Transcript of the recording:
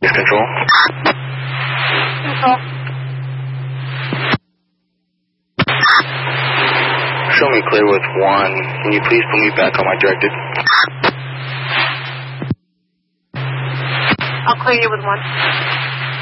Control. Control. Show me clear with 1. Can you please put me back on my directed? I'll clear you with 1.